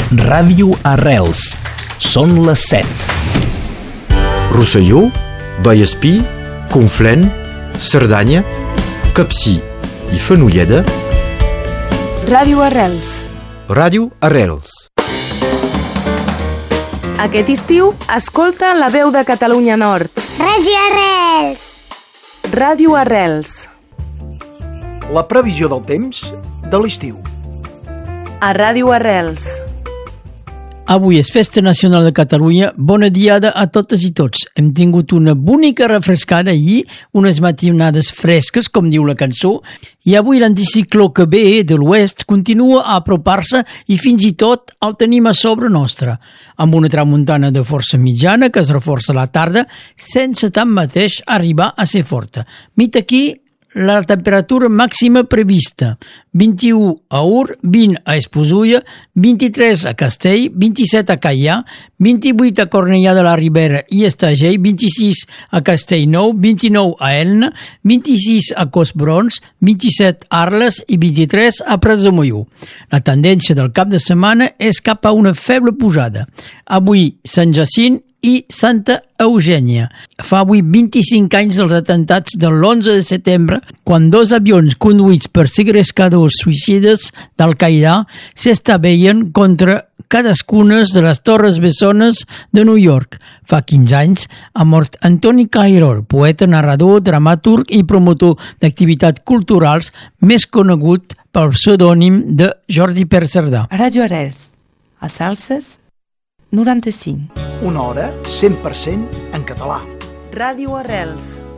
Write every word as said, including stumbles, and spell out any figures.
Ràdio Arrels. Són les set. Rosselló, Vallespí, Conflent, Cerdanya, Capcir i Fenolleda. Ràdio Arrels. Ràdio Arrels. Aquest estiu, escolta la veu de Catalunya Nord. Ràdio Arrels. Ràdio Arrels. La previsió del temps de l'estiu. A Ràdio Arrels. Avui és Festa Nacional de Catalunya. Bona diada a totes i tots. Hem tingut una bonica refrescada ahir, unes matinades fresques, com diu la cançó, i avui l'anticicló que ve de l'oest continua a apropar-se i fins i tot el tenim a sobre nostre, amb una tramuntana de força mitjana que es reforça a la tarda, sense tanmateix arribar a ser forta. Mit aquí la temperatura màxima prevista: vint-i-u a Ur, vint a Esposulla, vint-i-tres a Castell, vint-i-set a Caià, vint-i-vuit a Cornellà de la Ribera i Estagell, vint-i-sis a Castellnou, vint-i-nou a Elna, vint-i-sis a Cosbrons, vint-i-set a Arles i vint-i-tres a Prats de Molló. La tendència del cap de setmana és cap a una feble pujada. Avui Sant Jacint i Santa Eugènia. Fa avui vint-i-cinc anys dels atemptats de l'onze de setembre, quan dos avions conduïts per segrescadors suïcides d'Al-Qaeda s'estaveien contra cadascuna de les torres bessones de New York. Fa quinze anys ha mort Antoni Cairol, poeta, narrador, dramaturg i promotor d'activitats culturals, més conegut pel pseudònim de Jordi Pere Cerdà. Ràdio Arrels, a Salses, noranta-cinc. Una hora cent per cent en català. Ràdio Arrels.